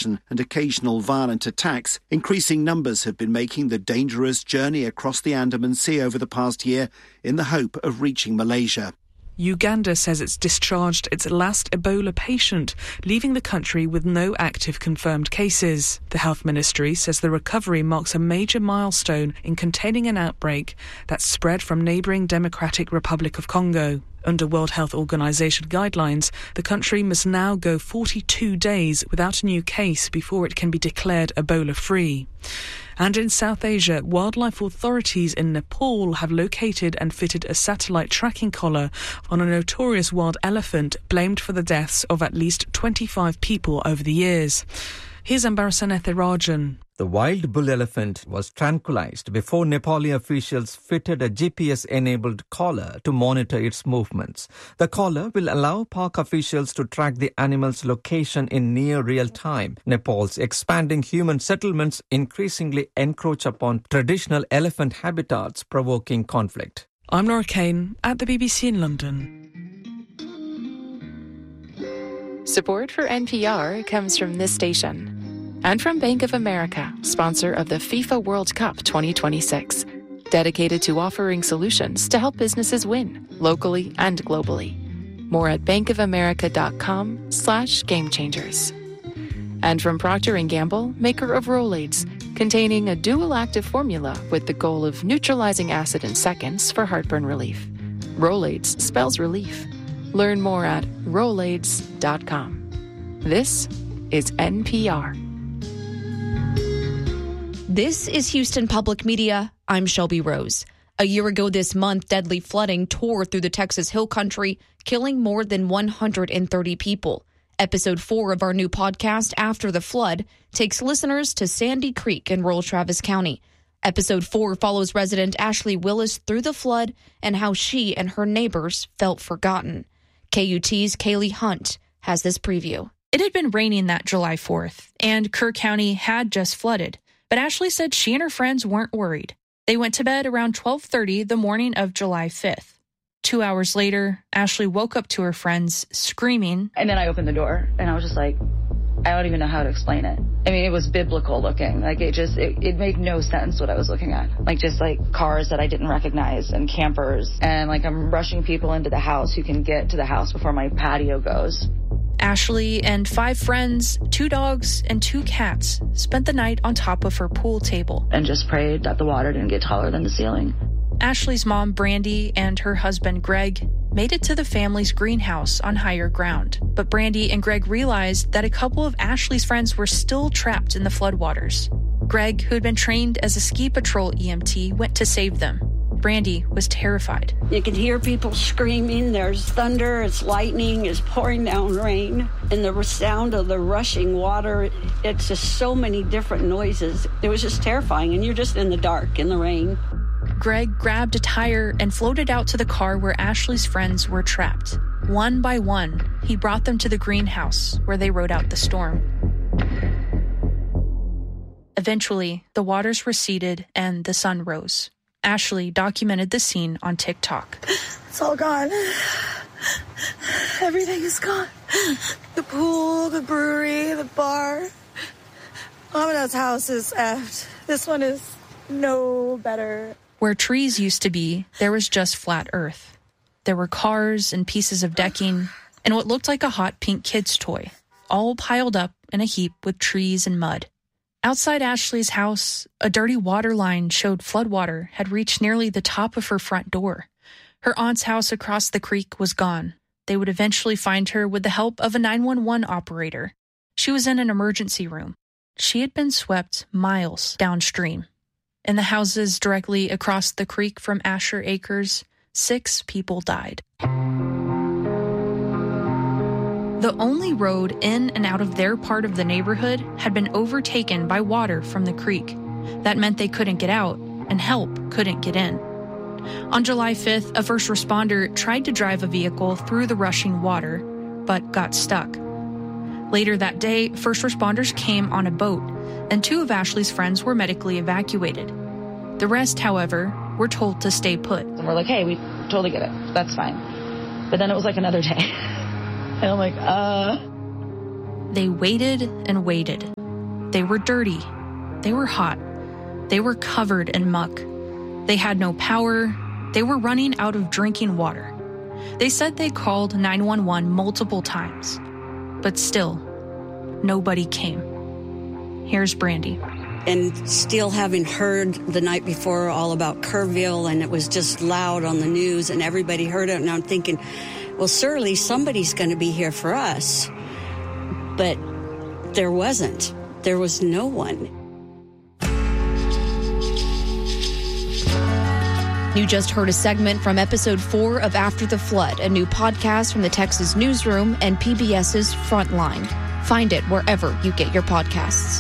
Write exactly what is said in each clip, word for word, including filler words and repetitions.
congestion and occasional violent attacks, increasing numbers have been making the dangerous journey across the Andaman Sea over the past year in the hope of reaching Malaysia. Uganda says it's discharged its last Ebola patient, leaving the country with no active confirmed cases. The Health Ministry says the recovery marks a major milestone in containing an outbreak that spread from neighbouring Democratic Republic of Congo. Under World Health Organization guidelines, the country must now go forty-two days without a new case before it can be declared Ebola-free. And in South Asia, wildlife authorities in Nepal have located and fitted a satellite tracking collar on a notorious wild elephant blamed for the deaths of at least twenty-five people over the years. Here's Ambarasan Ethirajan. The wild bull elephant was tranquilized before Nepali officials fitted a G P S-enabled collar to monitor its movements. The collar will allow park officials to track the animal's location in near real time. Nepal's expanding human settlements increasingly encroach upon traditional elephant habitats, provoking conflict. I'm Laura Kane at the B B C in London. Support for N P R comes from this station. And from Bank of America, sponsor of the FIFA World Cup twenty twenty-six. Dedicated to offering solutions to help businesses win, locally and globally. More at bankofamerica.com slash game changers. And from Procter and Gamble, maker of Rolaids, containing a dual active formula with the goal of neutralizing acid in seconds for heartburn relief. Rolaids spells relief. Learn more at rolaids dot com. This is N P R. This is Houston Public Media. I'm Shelby Rose. A year ago this month, deadly flooding tore through the Texas Hill Country, killing more than one hundred thirty people. Episode four of our new podcast, After the Flood, takes listeners to Sandy Creek in rural Travis County. Episode four follows resident Ashley Willis through the flood and how she and her neighbors felt forgotten. K U T's Kaylee Hunt has this preview. It had been raining that July fourth, and Kerr County had just flooded. But Ashley said she and her friends weren't worried. They went to bed around twelve thirty the morning of July fifth. Two hours later, Ashley woke up to her friends screaming. And then I opened the door, and I was just like, I don't even know how to explain it. I mean, it was biblical looking. Like, it just, it, it made no sense what I was looking at. Like, just like cars that I didn't recognize and campers. And like, I'm rushing people into the house who can get to the house before my patio goes. Ashley and five friends, two dogs, and two cats spent the night on top of her pool table. And just prayed that the water didn't get taller than the ceiling. Ashley's mom, Brandy, and her husband, Greg, made it to the family's greenhouse on higher ground. But Brandy and Greg realized that a couple of Ashley's friends were still trapped in the floodwaters. Greg, who had been trained as a ski patrol E M T, went to save them. Brandy was terrified. You can hear people screaming. There's thunder, it's lightning, it's pouring down rain. And the sound of the rushing water, it's just so many different noises. It was just terrifying, and you're just in the dark, in the rain. Greg grabbed a tire and floated out to the car where Ashley's friends were trapped. One by one, he brought them to the greenhouse where they rode out the storm. Eventually, the waters receded and the sun rose. Ashley documented the scene on TikTok. It's all gone. Everything is gone. The pool, the brewery, the bar. Amina's house is effed. This one is no better. Where trees used to be, there was just flat earth. There were cars and pieces of decking and what looked like a hot pink kid's toy, all piled up in a heap with trees and mud. Outside Ashley's house, a dirty water line showed floodwater had reached nearly the top of her front door. Her aunt's house across the creek was gone. They would eventually find her with the help of a nine one one operator. She was in an emergency room. She had been swept miles downstream. In the houses directly across the creek from Asher Acres, six people died. The only road in and out of their part of the neighborhood had been overtaken by water from the creek. That meant they couldn't get out, and help couldn't get in. On July fifth, a first responder tried to drive a vehicle through the rushing water, but got stuck. Later that day, first responders came on a boat, and two of Ashley's friends were medically evacuated. The rest, however, were told to stay put. And we're like, hey, we totally get it. That's fine. But then it was like another day. And I'm like, uh... They waited and waited. They were dirty. They were hot. They were covered in muck. They had no power. They were running out of drinking water. They said they called nine one one multiple times, but still, nobody came. Here's Brandy. And still having heard the night before all about Kerrville, and it was just loud on the news, and everybody heard it, and I'm thinking, well, surely somebody's going to be here for us. But there wasn't. There was no one. You just heard a segment from episode four of After the Flood, a new podcast from the Texas Newsroom and PBS's Frontline. Find it wherever you get your podcasts.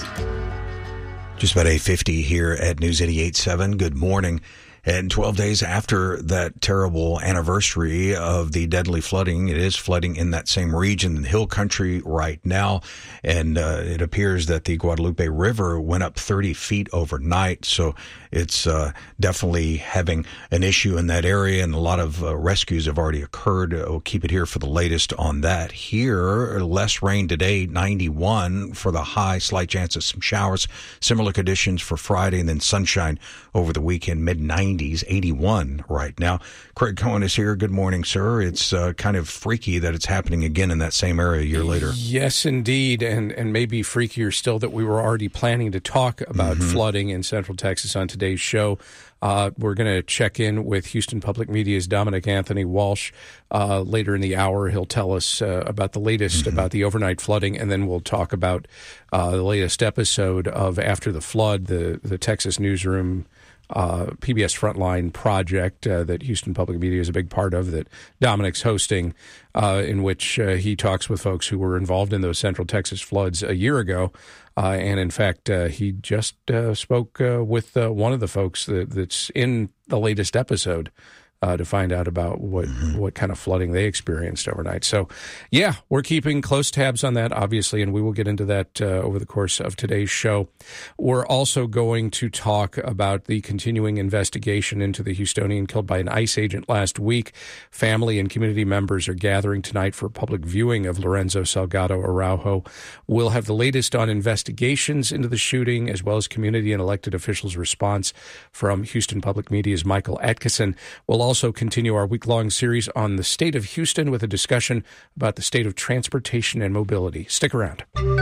Just about eight fifty here at News eighty-eight point seven. Good morning. And twelve days after that terrible anniversary of the deadly flooding, it is flooding in that same region, the Hill Country right now. And uh, it appears that the Guadalupe River went up thirty feet overnight. So it's uh, definitely having an issue in that area. And a lot of uh, rescues have already occurred. We'll keep it here for the latest on that. Here, less rain today, ninety-one for the high, slight chance of some showers. Similar conditions for Friday, and then sunshine over the weekend, mid nineties. eighty-one right now. Craig Cohen is here. Good morning, sir. It's uh, kind of freaky that it's happening again in that same area a year later. Yes, indeed. And and maybe freakier still that we were already planning to talk about mm-hmm. flooding in Central Texas on today's show. Uh, we're going to check in with Houston Public Media's Dominic Anthony Walsh uh, later in the hour. He'll tell us uh, about the latest mm-hmm. about the overnight flooding, and then we'll talk about uh, the latest episode of After the Flood, the, the Texas Newsroom Uh, P B S Frontline project uh, that Houston Public Media is a big part of, that Dominic's hosting, uh, in which uh, he talks with folks who were involved in those Central Texas floods a year ago. Uh, and in fact, uh, he just uh, spoke uh, with uh, one of the folks that, that's in the latest episode Uh, to find out about what, mm-hmm. what kind of flooding they experienced overnight. So, yeah, we're keeping close tabs on that, obviously, and we will get into that uh, over the course of today's show. We're also going to talk about the continuing investigation into the Houstonian killed by an ICE agent last week. Family and community members are gathering tonight for a public viewing of Lorenzo Salgado Araujo. We'll have the latest on investigations into the shooting, as well as community and elected officials' response from Houston Public Media's Michael Atkinson. We'll also continue our week-long series on the state of Houston with a discussion about the state of transportation and mobility. Stick around.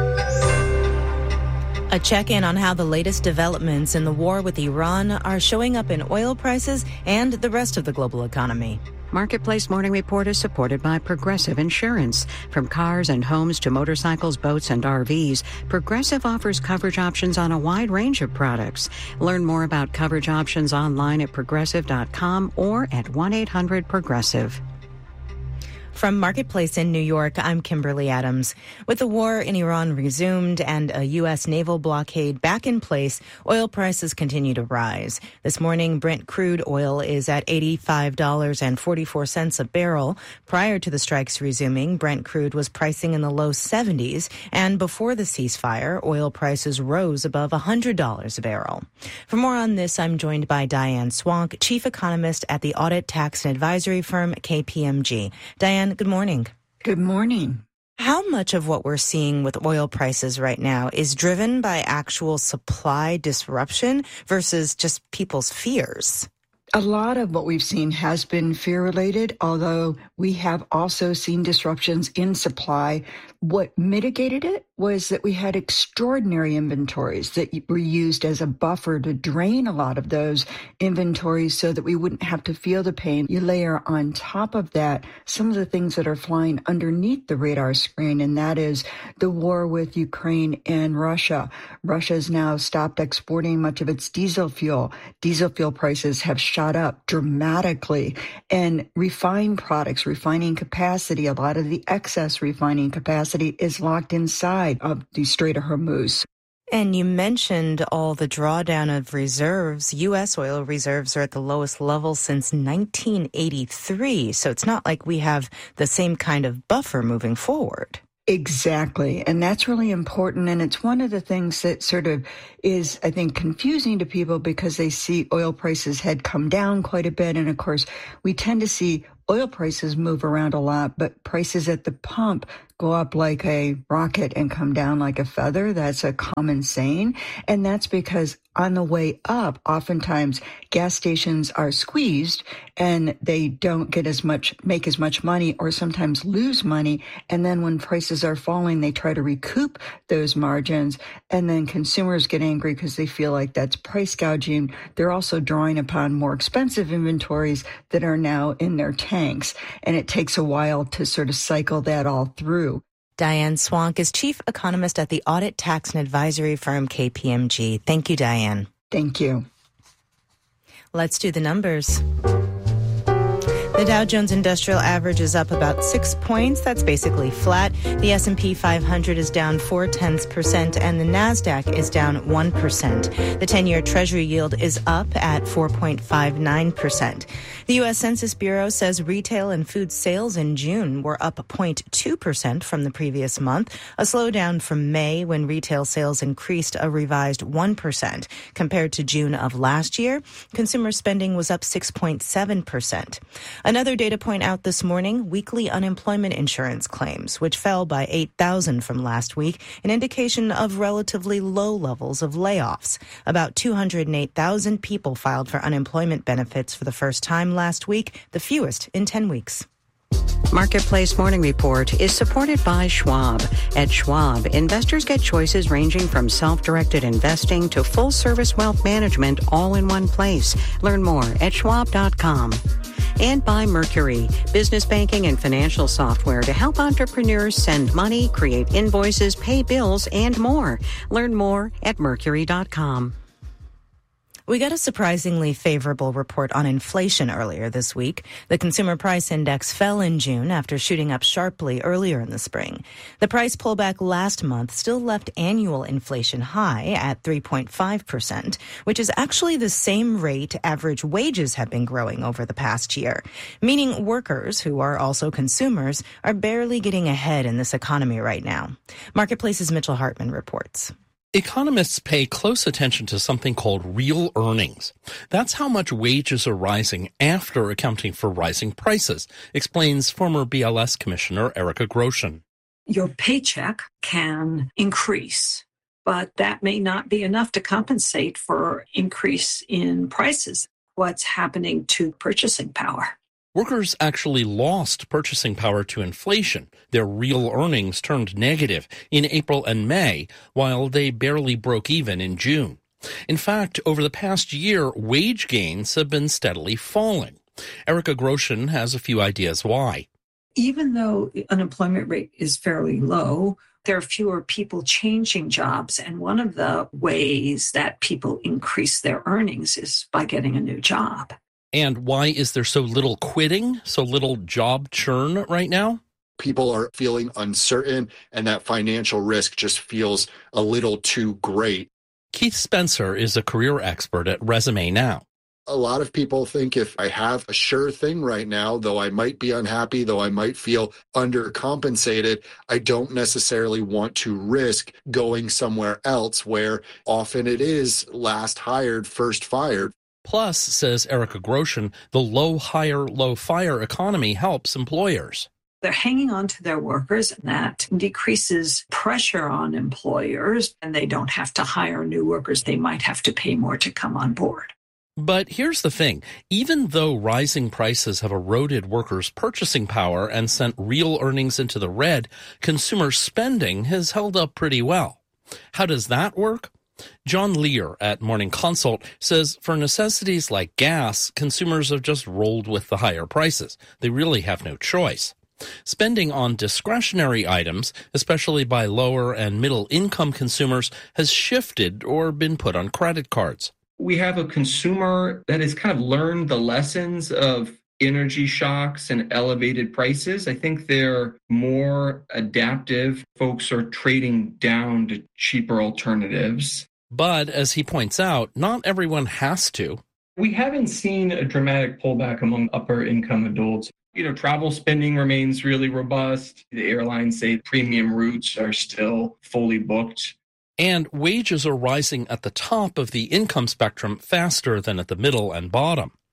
A check-in on how the latest developments in the war with Iran are showing up in oil prices and the rest of the global economy. Marketplace Morning Report is supported by Progressive Insurance. From cars and homes to motorcycles, boats, and R Vs, Progressive offers coverage options on a wide range of products. Learn more about coverage options online at progressive dot com or at one eight hundred progressive. From Marketplace in New York, I'm Kimberly Adams. With the war in Iran resumed and a U S naval blockade back in place, oil prices continue to rise. This morning, Brent crude oil is at eighty-five dollars and forty-four cents a barrel. Prior to the strikes resuming, Brent crude was pricing in the low seventies, and before the ceasefire, oil prices rose above one hundred dollars a barrel. For more on this, I'm joined by Diane Swank, chief economist at the audit, tax, and advisory firm K P M G. Diane, good morning. Good morning. How much of what we're seeing with oil prices right now is driven by actual supply disruption versus just people's fears? A lot of what we've seen has been fear-related, although we have also seen disruptions in supply. What mitigated it was that we had extraordinary inventories that were used as a buffer to drain a lot of those inventories so that we wouldn't have to feel the pain. You layer on top of that some of the things that are flying underneath the radar screen, and that is the war with Ukraine and Russia. Russia has now stopped exporting much of its diesel fuel. Diesel fuel prices have shot up dramatically, and refined products, refining capacity, a lot of the excess refining capacity is locked inside of the Strait of Hormuz. And you mentioned all the drawdown of reserves. U S oil reserves are at the lowest level since nineteen eighty-three. So it's not like we have the same kind of buffer moving forward. Exactly. And that's really important. And it's one of the things that sort of is, I think, confusing to people because they see oil prices had come down quite a bit. And of course, we tend to see oil prices move around a lot, but prices at the pump go up like a rocket and come down like a feather. That's a common saying. And that's because on the way up, oftentimes gas stations are squeezed and they don't get as much, make as much money, or sometimes lose money. And then when prices are falling, they try to recoup those margins. And then consumers get angry because they feel like that's price gouging. They're also drawing upon more expensive inventories that are now in their tanks. And it takes a while to sort of cycle that all through. Diane Swank is chief economist at the audit, tax, and advisory firm K P M G. Thank you, Diane. Thank you. Let's do the numbers. The Dow Jones Industrial Average is up about six points. That's basically flat. The S and P five hundred is down four tenths percent, and the NASDAQ is down one percent. The ten-year Treasury yield is up at four point five nine percent. The U S Census Bureau says retail and food sales in June were up zero point two percent from the previous month, a slowdown from May when retail sales increased a revised one percent. Compared to June of last year, consumer spending was up six point seven percent. Another data point out this morning, weekly unemployment insurance claims, which fell by eight thousand from last week, an indication of relatively low levels of layoffs. About two hundred eight thousand people filed for unemployment benefits for the first time last week, the fewest in ten weeks. Marketplace Morning Report is supported by Schwab. At Schwab, investors get choices ranging from self-directed investing to full-service wealth management all in one place. Learn more at schwab dot com. And by Mercury, business banking and financial software to help entrepreneurs send money, create invoices, pay bills, and more. Learn more at mercury dot com. We got a surprisingly favorable report on inflation earlier this week. The Consumer Price Index fell in June after shooting up sharply earlier in the spring. The price pullback last month still left annual inflation high at three point five percent, which is actually the same rate average wages have been growing over the past year, meaning workers, who are also consumers, are barely getting ahead in this economy right now. Marketplace's Mitchell Hartman reports. Economists pay close attention to something called real earnings. That's how much wages are rising after accounting for rising prices, explains former B L S Commissioner Erica Grosjean. Your paycheck can increase, but that may not be enough to compensate for increase in prices. What's happening to purchasing power? Workers actually lost purchasing power to inflation. Their real earnings turned negative in April and May, while they barely broke even in June. In fact, over the past year, wage gains have been steadily falling. Erica Grosjean has a few ideas why. Even though the unemployment rate is fairly low, there are fewer people changing jobs. And one of the ways that people increase their earnings is by getting a new job. And why is there so little quitting, so little job churn right now? People are feeling uncertain, and that financial risk just feels a little too great. Keith Spencer is a career expert at Resume Now. A lot of people think if I have a sure thing right now, though I might be unhappy, though I might feel undercompensated, I don't necessarily want to risk going somewhere else where often it is last hired, first fired. Plus, says Erica Grosjean, the low hire, low fire economy helps employers. They're hanging on to their workers, and that decreases pressure on employers, and they don't have to hire new workers. They might have to pay more to come on board. But here's the thing. Even though rising prices have eroded workers' purchasing power and sent real earnings into the red, consumer spending has held up pretty well. How does that work? John Lear at Morning Consult says for necessities like gas, consumers have just rolled with the higher prices. They really have no choice. Spending on discretionary items, especially by lower and middle income consumers, has shifted or been put on credit cards. We have a consumer that has kind of learned the lessons of energy shocks and elevated prices. I think they're more adaptive. Folks are trading down to cheaper alternatives. But as he points out, not everyone has to. We haven't seen a dramatic pullback among upper income adults. You know, travel spending remains really robust. The airlines say premium routes are still fully booked. And wages are rising at the top of the income spectrum faster than at the middle and bottom.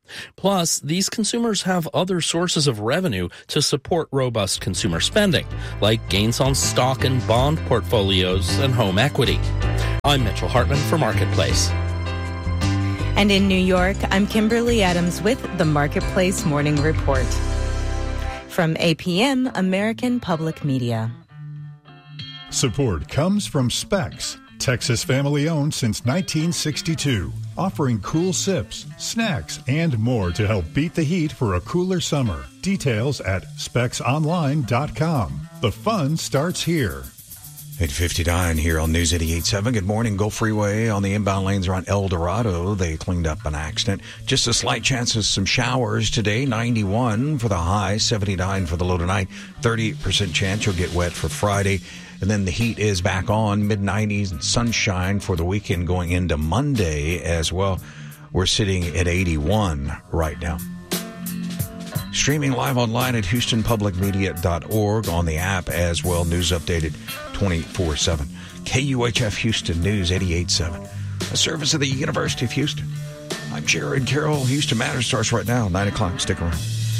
Plus, these consumers have other sources of revenue to support robust consumer spending, like gains on stock and bond portfolios and home equity. I'm Mitchell Hartman for Marketplace. And in New York, I'm Kimberly Adams with the Marketplace Morning Report. From A P M, American Public Media. Support comes from Specs, Texas family-owned since nineteen sixty-two, offering cool sips, snacks, and more to help beat the heat for a cooler summer. Details at specs online dot com. The fun starts here. eight fifty-nine here on News eighty-eight point seven. Good morning. Gulf Freeway on the inbound lanes around El Dorado. They cleaned up an accident. Just a slight chance of some showers today. ninety-one for the high, seventy-nine for the low tonight. thirty percent chance you'll get wet for Friday. And then the heat is back on, mid nineties and sunshine for the weekend going into Monday as well. We're sitting at eighty-one right now. Streaming live online at houston public media dot org, on the app as well. News updated twenty-four seven. K U H F Houston News eighty-eight point seven, a service of the University of Houston. I'm Jared Carroll. Houston Matters starts right now, nine o'clock. Stick around.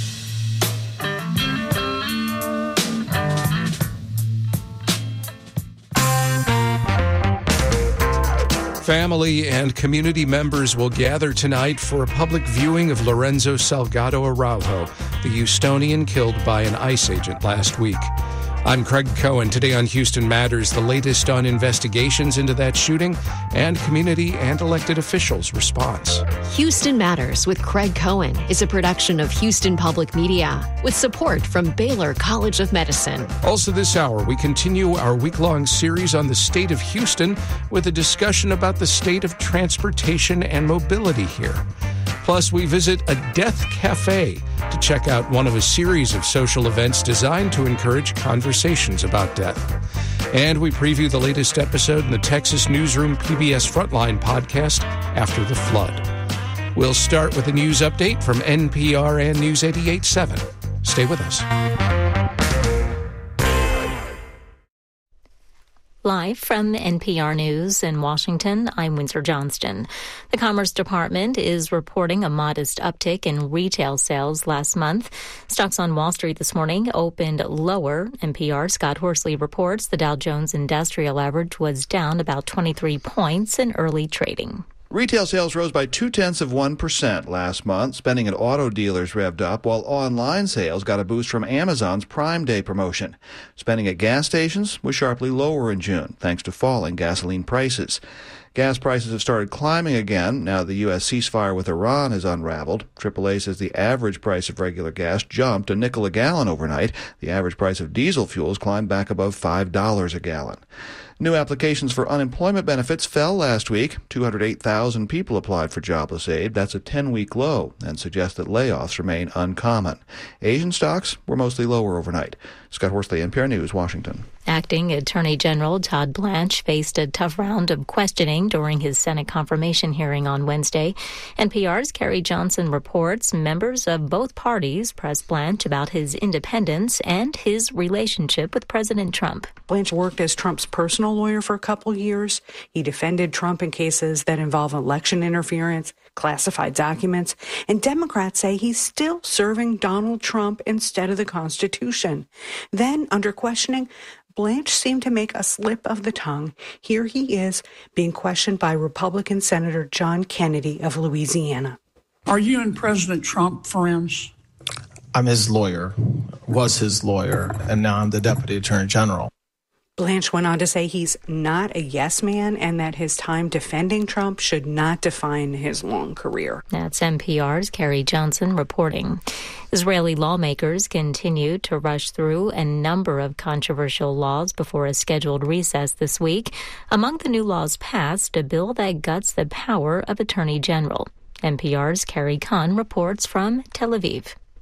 Family and community members will gather tonight for a public viewing of Lorenzo Salgado Araujo, the Houstonian killed by an ICE agent last week. I'm Craig Cohen. Today on Houston Matters, the latest on investigations into that shooting and community and elected officials' response. Houston Matters with Craig Cohen is a production of Houston Public Media with support from Baylor College of Medicine. Also this hour, we continue our week-long series on the state of Houston with a discussion about the state of transportation and mobility here. Plus, we visit a death cafe to check out one of a series of social events designed to encourage conversations about death. And we preview the latest episode in the Texas Newsroom P B S Frontline podcast, After the Flood. We'll start with a news update from N P R and News eighty-eight point seven. Stay with us. Live from N P R News in Washington, I'm Windsor Johnston. The Commerce Department is reporting a modest uptick in retail sales last month. Stocks on Wall Street this morning opened lower. N P R Scott Horsley reports the Dow Jones Industrial Average was down about twenty-three points in early trading. Retail sales rose by two-tenths of one percent last month. Spending at auto dealers revved up, while online sales got a boost from Amazon's Prime Day promotion. Spending at gas stations was sharply lower in June, thanks to falling gasoline prices. Gas prices have started climbing again now the U S ceasefire with Iran has unraveled. triple A says the average price of regular gas jumped a nickel a gallon overnight. The average price of diesel fuels climbed back above five dollars a gallon. New applications for unemployment benefits fell last week. two hundred eight thousand people applied for jobless aid. That's a ten-week low and suggests that layoffs remain uncommon. Asian stocks were mostly lower overnight. Scott Horsley, N P R News, Washington. Acting Attorney General Todd Blanche faced a tough round of questioning during his Senate confirmation hearing on Wednesday. N P R's Carrie Johnson reports members of both parties pressed Blanche about his independence and his relationship with President Trump. Blanche worked as Trump's personal lawyer for a couple years. He defended Trump in cases that involve election interference, classified documents, and Democrats say he's still serving Donald Trump instead of the Constitution. Then, under questioning, Blanche seemed to make a slip of the tongue. Here he is being questioned by Republican Senator John Kennedy of Louisiana. Are you and President Trump friends? I'm his lawyer, was his lawyer, and now I'm the Deputy Attorney General. Blanche went on to say he's not a yes man and that his time defending Trump should not define his long career. That's N P R's Carrie Johnson reporting. Israeli lawmakers continue to rush through a number of controversial laws before a scheduled recess this week. Among the new laws passed, a bill that guts the power of Attorney General. N P R's Carrie Kahn reports from Tel Aviv.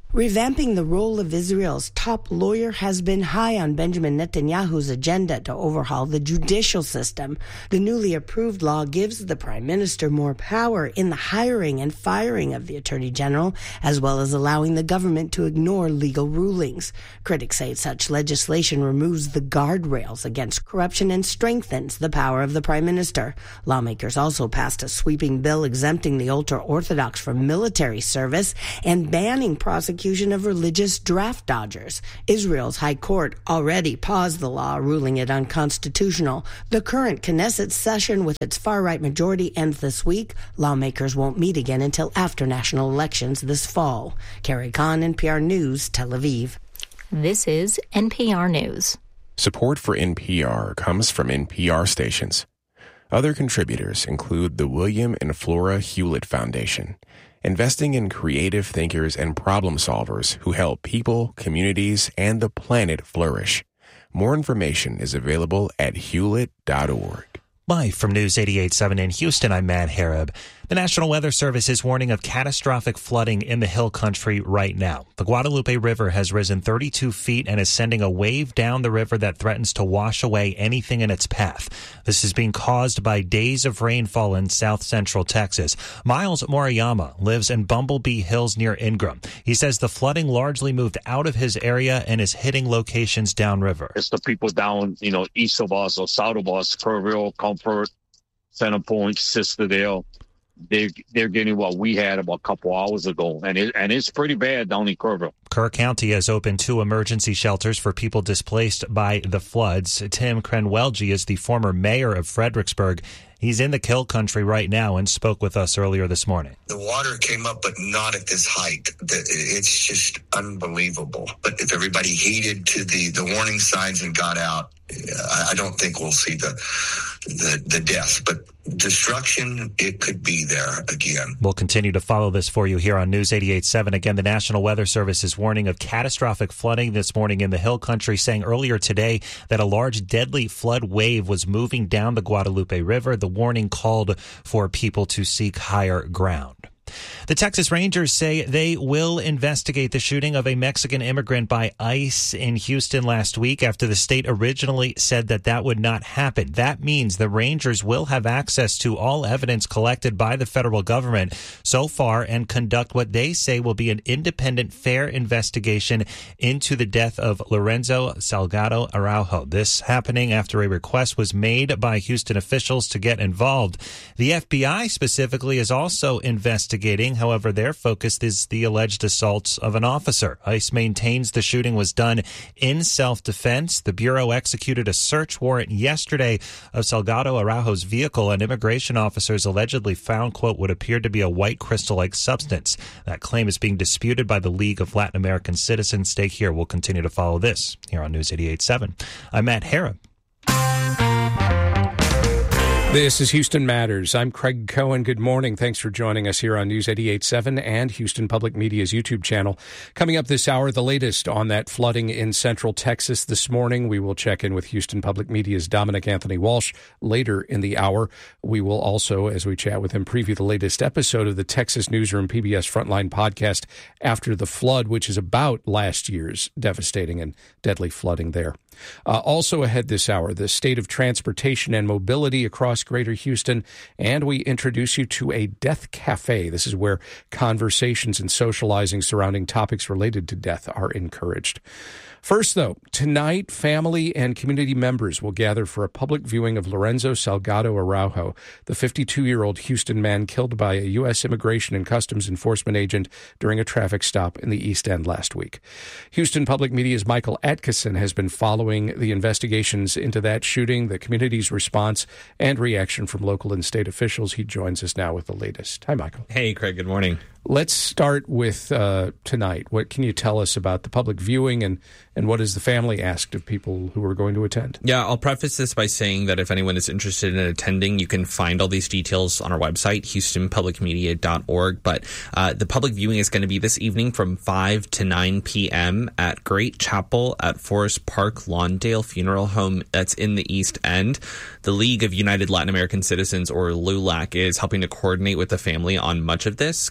Revamping the role of Israel's top lawyer has been high on Benjamin Netanyahu's agenda to overhaul the judicial system. The newly approved law gives the prime minister more power in the hiring and firing of the attorney general, as well as allowing the government to ignore legal rulings. Critics say such legislation removes the guardrails against corruption and strengthens the power of the prime minister. Lawmakers also passed a sweeping bill exempting the ultra-Orthodox from military service and banning prosecution of religious draft dodgers. Israel's High Court already paused the law, ruling it unconstitutional. The current Knesset session with its far-right majority ends this week. Lawmakers won't meet again until after national elections this fall. Carrie Kahn, N P R News, Tel Aviv. This is N P R News. Support for N P R comes from N P R stations. Other contributors include the William and Flora Hewlett Foundation, investing in creative thinkers and problem solvers who help people, communities, and the planet flourish. More information is available at hewlett dot org. Live from News eighty-eight point seven in Houston, I'm Matt Harab. The National Weather Service is warning of catastrophic flooding in the Hill Country right now. The Guadalupe River has risen thirty-two feet and is sending a wave down the river that threatens to wash away anything in its path. This is being caused by days of rainfall in south central Texas. Miles Moriyama lives in Bumblebee Hills near Ingram. He says the flooding largely moved out of his area and is hitting locations downriver. It's the people down, you know, east of us or south of us, Kerrville, Comfort, Center Point, Sisterdale. They're, they're getting what we had about a couple hours ago, and it, and it's pretty bad down in Kerrville. Kerr County has opened two emergency shelters for people displaced by the floods. Tim Krenwelge is the former mayor of Fredericksburg. He's in the Hill Country right now and spoke with us earlier this morning. The water came up, but not at this height. It's just unbelievable. But if everybody heeded to the, the warning signs and got out, I don't think we'll see the, the the death, but destruction, it could be there again. We'll continue to follow this for you here on News eighty-eight point seven. Again, the National Weather Service is warning of catastrophic flooding this morning in the Hill Country, saying earlier today that a large deadly flood wave was moving down the Guadalupe River. The warning called for people to seek higher ground. The Texas Rangers say they will investigate the shooting of a Mexican immigrant by ICE in Houston last week after the state originally said that that would not happen. That means the Rangers will have access to all evidence collected by the federal government so far and conduct what they say will be an independent, fair investigation into the death of Lorenzo Salgado Araujo. This happening after a request was made by Houston officials to get involved. The F B I specifically is also investigating. However, their focus is the alleged assaults of an officer. ICE maintains the shooting was done in self-defense. The Bureau executed a search warrant yesterday of Salgado Araujo's vehicle, and immigration officers allegedly found, quote, what appeared to be a white crystal-like substance. That claim is being disputed by the League of Latin American Citizens. Stay here. We'll continue to follow this here on News eighty-eight point seven. I'm Matt Harab. This is Houston Matters. I'm Craig Cohen. Good morning. Thanks for joining us here on News eighty-eight point seven and Houston Public Media's YouTube channel. Coming up this hour, the latest on that flooding in central Texas this morning. We will check in with Houston Public Media's Dominic Anthony Walsh later in the hour. We will also, as we chat with him, preview the latest episode of the Texas Newsroom P B S Frontline podcast After the Flood, which is about last year's devastating and deadly flooding there. Uh, also ahead this hour, the state of transportation and mobility across Greater Houston, and we introduce you to a death cafe. This is where conversations and socializing surrounding topics related to death are encouraged. First, though, tonight, family and community members will gather for a public viewing of Lorenzo Salgado Araujo, the fifty-two-year-old Houston man killed by a U S Immigration and Customs Enforcement agent during a traffic stop in the East End last week. Houston Public Media's Michael Atkinson has been following the investigations into that shooting, the community's response, and reaction from local and state officials. He joins us now with the latest. Hi, Michael. Hey, Craig. Good morning. Let's start with uh, tonight. What can you tell us about the public viewing, and, and what is the family asked of people who are going to attend? Yeah, I'll preface this by saying that if anyone is interested in attending, you can find all these details on our website, houston public media dot org. But uh, the public viewing is going to be this evening from five to nine p.m. at Great Chapel at Forest Park Lawndale Funeral Home. That's in the East End. The League of United Latin American Citizens, or LULAC, is helping to coordinate with the family on much of this. The family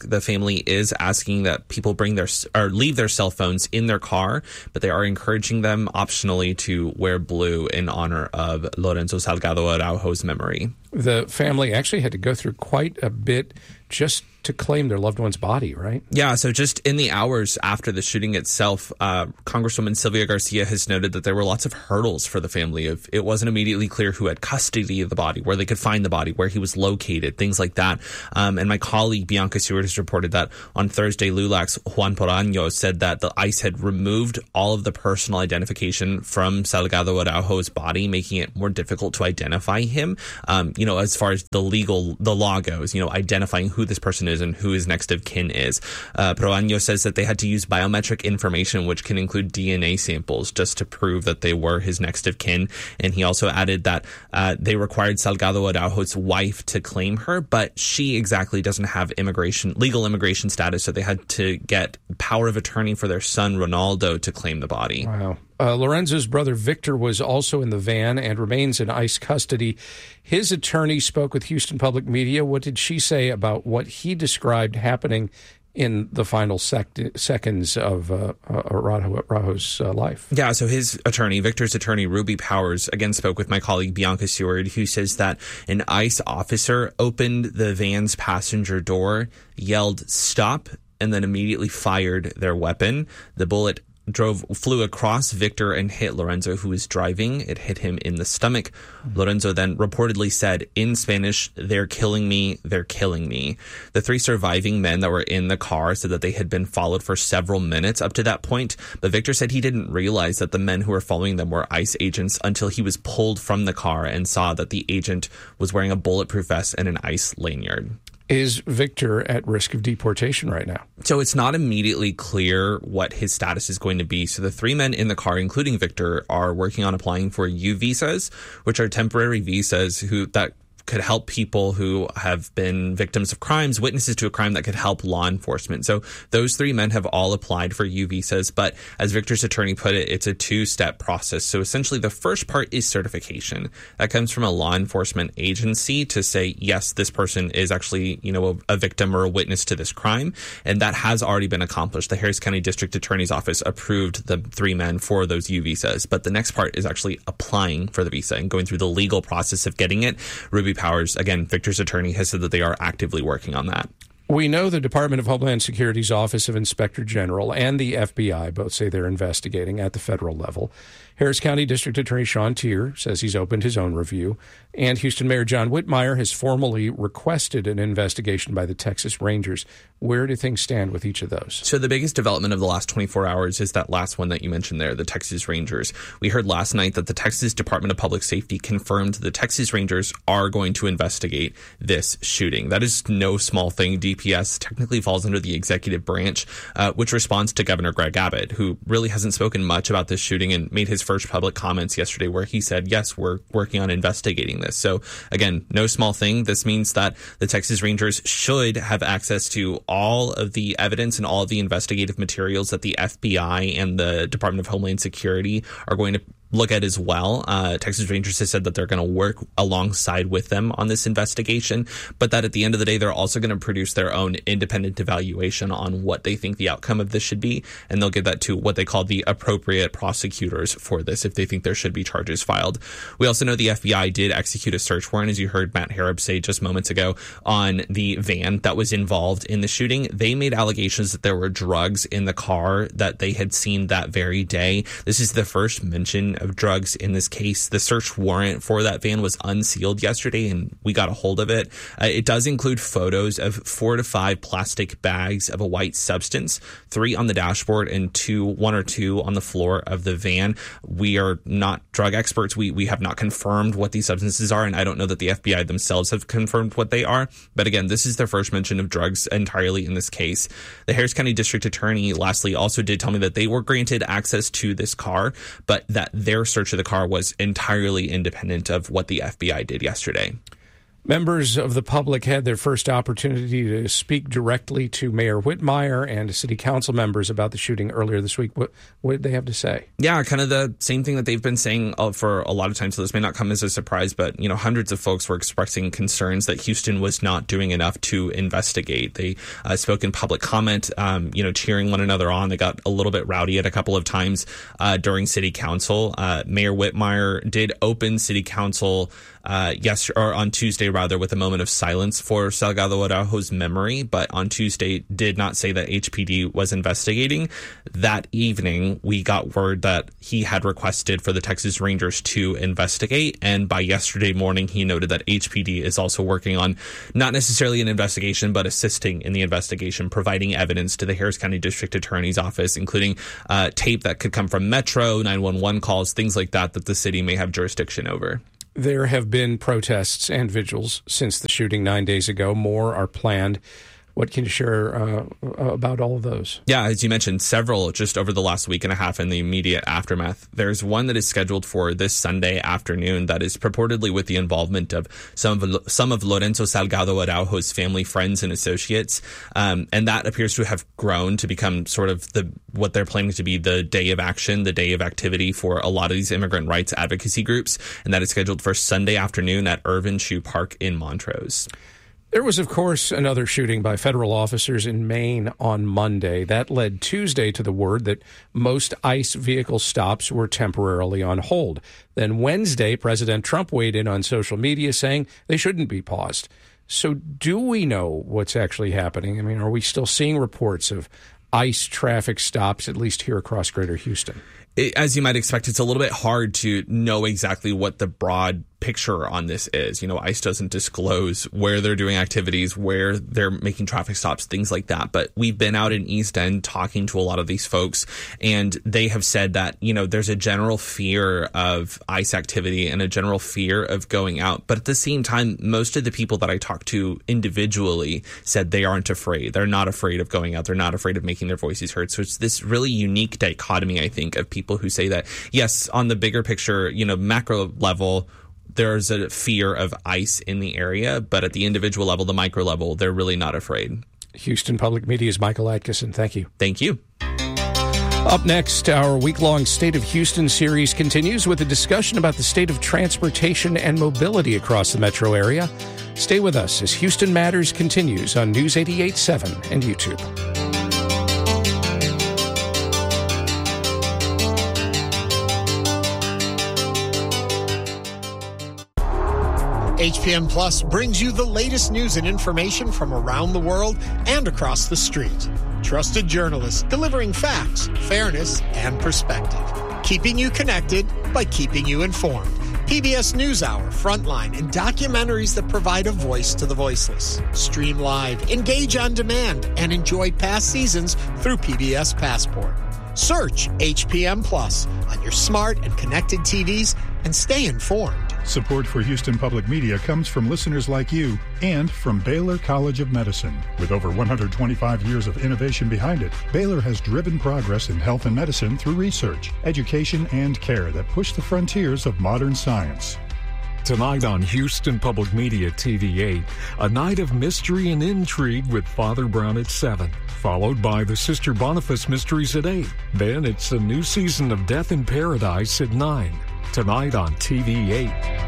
family is asking that people bring their or leave their cell phones in their car, but they are encouraging them optionally to wear blue in honor of Lorenzo Salgado Araujo's memory. The family actually had to go through quite a bit just to claim their loved one's body, right? Yeah, so just in the hours after the shooting itself, uh, Congresswoman Sylvia Garcia has noted that there were lots of hurdles for the family. Of it wasn't immediately clear who had custody of the body, where they could find the body, where he was located, things like that. Um, and my colleague Bianca Seward has reported that on Thursday, LULAC's Juan Poraño said that the ICE had removed all of the personal identification from Salgado Araujo's body, making it more difficult to identify him. Um, you know, as far as the legal, the law goes, you know, identifying who this person is and who his next of kin is. Uh, Poraño says that they had to use biometric information, which can include D N A samples, just to prove that they were his next of kin. And he also added that uh, they required Salgado Araujo's wife to claim her, but she exactly doesn't have immigration, legal immigration status, so they had to get power of attorney for their son, Ronaldo, to claim the body. Wow. Uh, Lorenzo's brother Victor was also in the van and remains in ICE custody. His attorney spoke with Houston Public Media. What did she say about what he described happening in the final sec- seconds of uh, uh, Araujo's uh, life? Yeah, so his attorney, Victor's attorney, Ruby Powers, again spoke with my colleague Bianca Seward, who says that an ICE officer opened the van's passenger door, yelled, "Stop," and then immediately fired their weapon. The bullet drove flew across Victor and hit Lorenzo, who was driving. It hit him in the stomach. Lorenzo then reportedly said in Spanish, "They're killing me, they're killing me." The three surviving men that were in the car said that they had been followed for several minutes up to that point, but Victor said he didn't realize that the men who were following them were ICE agents until he was pulled from the car and saw that the agent was wearing a bulletproof vest and an ICE lanyard. Is Victor at risk of deportation right now? So it's not immediately clear what his status is going to be. So the three men in the car, including Victor, are working on applying for U visas, which are temporary visas who that could help people who have been victims of crimes, witnesses to a crime that could help law enforcement. So those three men have all applied for U visas, but as Victor's attorney put it, it's a two-step process. So essentially the first part is certification. That comes from a law enforcement agency to say, yes, this person is actually, you know, a, a victim or a witness to this crime. And that has already been accomplished. The Harris County District Attorney's Office approved the three men for those U visas. But the next part is actually applying for the visa and going through the legal process of getting it. Ruby Powers, again, Victor's attorney, has said that they are actively working on that. We know the Department of Homeland Security's Office of Inspector General and the F B I both say they're investigating at the federal level. Harris County District Attorney Sean Teare says he's opened his own review. And Houston Mayor John Whitmire has formally requested an investigation by the Texas Rangers. Where do things stand with each of those? So the biggest development of the last twenty-four hours is that last one that you mentioned there, the Texas Rangers. We heard last night that the Texas Department of Public Safety confirmed the Texas Rangers are going to investigate this shooting. That is no small thing. D P S technically falls under the executive branch, uh, which responds to Governor Greg Abbott, who really hasn't spoken much about this shooting and made his first public comments yesterday where he said, yes, we're working on investigating this. So again, no small thing. This means that the Texas Rangers should have access to all of the evidence and all of the investigative materials that the F B I and the Department of Homeland Security are going to look at as well. Uh, Texas Rangers has said that they're going to work alongside with them on this investigation, but that at the end of the day, they're also going to produce their own independent evaluation on what they think the outcome of this should be, and they'll give that to what they call the appropriate prosecutors for this if they think there should be charges filed. We also know the F B I did execute a search warrant, as you heard Matt Harrop say just moments ago, on the van that was involved in the shooting. They made allegations that there were drugs in the car that they had seen that very day. This is the first mention of drugs in this case. The search warrant for that van was unsealed yesterday, and we got a hold of it. Uh, it does include photos of four to five plastic bags of a white substance, three on the dashboard and two, one or two on the floor of the van. We are not drug experts. We we have not confirmed what these substances are, and I don't know that the F B I themselves have confirmed what they are. But again, this is their first mention of drugs entirely in this case. The Harris County District Attorney, lastly, also did tell me that they were granted access to this car, but that their search of the car was entirely independent of what the F B I did yesterday. Members of the public had their first opportunity to speak directly to Mayor Whitmire and to city council members about the shooting earlier this week. What, what did they have to say? Yeah, kind of the same thing that they've been saying for a lot of time. So this may not come as a surprise, but, you know, hundreds of folks were expressing concerns that Houston was not doing enough to investigate. They uh, spoke in public comment, um, you know, cheering one another on. They got a little bit rowdy at a couple of times uh, during city council. Uh, Mayor Whitmire did open city council Uh, yes, or on Tuesday, rather, with a moment of silence for Salgado Araujo's memory, but on Tuesday did not say that H P D was investigating. That evening, we got word that he had requested for the Texas Rangers to investigate, and by yesterday morning, he noted that H P D is also working on not necessarily an investigation, but assisting in the investigation, providing evidence to the Harris County District Attorney's Office, including uh, tape that could come from Metro, nine one one calls, things like that, that the city may have jurisdiction over. There have been protests and vigils since the shooting nine days ago. More are planned. What can you share uh, about all of those? Yeah, as you mentioned, several just over the last week and a half in the immediate aftermath. There's one that is scheduled for this Sunday afternoon that is purportedly with the involvement of some of, some of Lorenzo Salgado Araujo's family, friends, and associates. Um, and that appears to have grown to become sort of the what they're planning to be the day of action, the day of activity for a lot of these immigrant rights advocacy groups. And that is scheduled for Sunday afternoon at Irvin Shoe Park in Montrose. There was, of course, another shooting by federal officers in Maine on Monday. That led Tuesday to the word that most ICE vehicle stops were temporarily on hold. Then Wednesday, President Trump weighed in on social media saying they shouldn't be paused. So do we know what's actually happening? I mean, are we still seeing reports of ICE traffic stops, at least here across Greater Houston? It, as you might expect, it's a little bit hard to know exactly what the broad picture on this is. You know, ICE doesn't disclose where they're doing activities, where they're making traffic stops, things like that. But we've been out in East End talking to a lot of these folks, and they have said that, you know, there's a general fear of ICE activity and a general fear of going out. But at the same time, most of the people that I talked to individually said they aren't afraid. They're not afraid of going out. They're not afraid of making their voices heard. So it's this really unique dichotomy, I think, of people who say that, yes, on the bigger picture, you know, macro level, there's a fear of ICE in the area, but at the individual level, the micro level, they're really not afraid. Houston Public Media's Michael Atkinson. Thank you. Thank you. Up next, our week-long State of Houston series continues with a discussion about the state of transportation and mobility across the metro area. Stay with us as Houston Matters continues on News eighty-eight point seven and YouTube. H P M Plus brings you the latest news and information from around the world and across the street. Trusted journalists delivering facts, fairness, and perspective. Keeping you connected by keeping you informed. P B S NewsHour, Frontline, and documentaries that provide a voice to the voiceless. Stream live, engage on demand, and enjoy past seasons through P B S Passport. Search H P M Plus on your smart and connected T Vs and stay informed. Support for Houston Public Media comes from listeners like you and from Baylor College of Medicine. With over one hundred twenty-five years of innovation behind it, Baylor has driven progress in health and medicine through research, education, and care that push the frontiers of modern science. Tonight on Houston Public Media T V eight, a night of mystery and intrigue with Father Brown at seven, followed by the Sister Boniface Mysteries at eight. Then it's a new season of Death in Paradise at nine. Tonight on T V eight.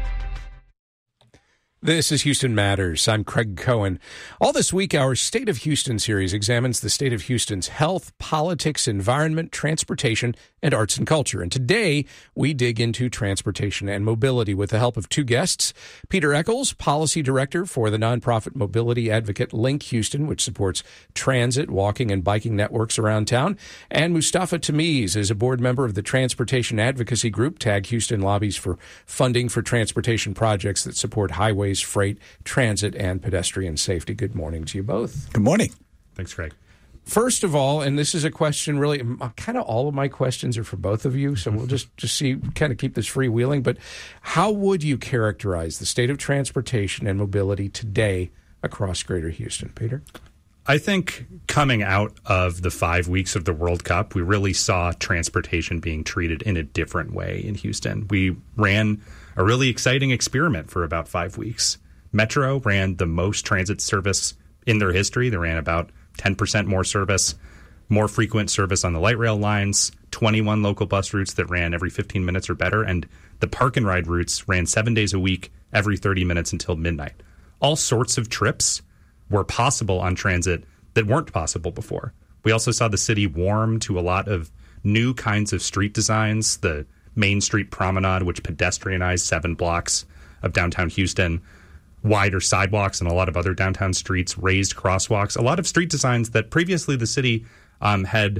This is Houston Matters. I'm Craig Cohen. All this week, our State of Houston series examines the state of Houston's health, politics, environment, transportation, and arts and culture. And today, we dig into transportation and mobility with the help of two guests. Peter Eccles, Policy Director for the nonprofit mobility advocate Link Houston, which supports transit, walking, and biking networks around town. And Mustafa Tamiz is a board member of the Transportation Advocacy Group. TAG Houston lobbies for funding for transportation projects that support highways, freight, transit, and pedestrian safety. Good morning to you both. Good morning. Thanks, Craig. First of all, and this is a question really, kind of all of my questions are for both of you, so we'll just, just see, kind of keep this freewheeling, but how would you characterize the state of transportation and mobility today across Greater Houston? Peter? I think coming out of the five weeks of the World Cup, we really saw transportation being treated in a different way in Houston. We ran a really exciting experiment for about five weeks, Metro ran the most transit service in their history. They ran about ten percent more service, more frequent service on the light rail lines, twenty-one local bus routes that ran every fifteen minutes or better, and the park and ride routes ran seven days a week, every thirty minutes until midnight. All sorts of trips were possible on transit that weren't possible before. We also saw the city warm to a lot of new kinds of street designs, the Main Street Promenade, which pedestrianized seven blocks of downtown Houston, wider sidewalks and a lot of other downtown streets, raised crosswalks, a lot of street designs that previously the city um, had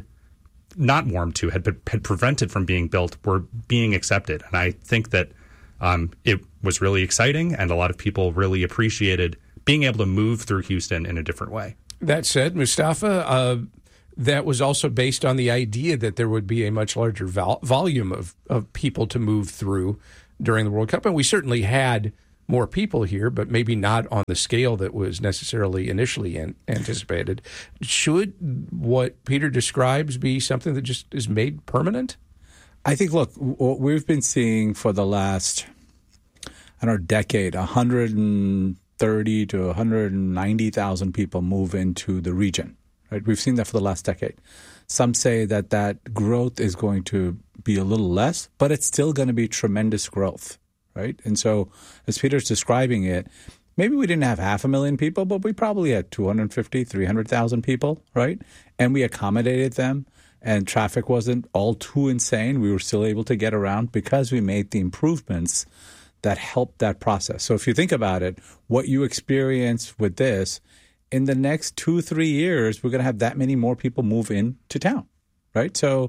not warmed to, had, had prevented from being built, were being accepted. And I think that um, it was really exciting, and a lot of people really appreciated being able to move through Houston in a different way. That said, Mustafa, uh, that was also based on the idea that there would be a much larger vol- volume of, of people to move through during the World Cup. And we certainly had more people here, but maybe not on the scale that was necessarily initially an- anticipated. Should what Peter describes be something that just is made permanent? I think, look, what we've been seeing for the last, I don't know, decade, one hundred thirty to one hundred ninety thousand people move into the region. Right? We've seen that for the last decade. Some say that that growth is going to be a little less, but it's still going to be tremendous growth, right? And so, as Peter's describing it, maybe we didn't have half a million people, but we probably had two hundred fifty, three hundred thousand people, right? And we accommodated them, and traffic wasn't all too insane. We were still able to get around because we made the improvements that helped that process. So if you think about it, what you experience with this, in the next two, three years, we're going to have that many more people move into town, right? So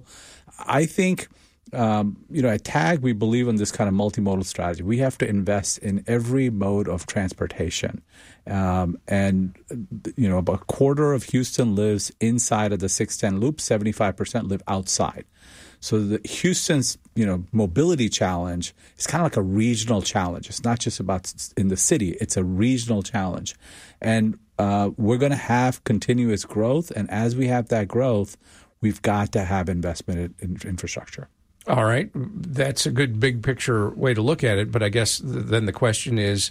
I think, um, you know, at TAG, we believe in this kind of multimodal strategy. We have to invest in every mode of transportation. Um, and, you know, about a quarter of Houston lives inside of the six ten loop, seventy-five percent live outside. So the Houston's, you know, mobility challenge is kind of like a regional challenge. It's not just about in the city. It's a regional challenge. And uh, we're going to have continuous growth. And as we have that growth, we've got to have investment in, in infrastructure. All right. That's a good big picture way to look at it. But I guess th- then the question is,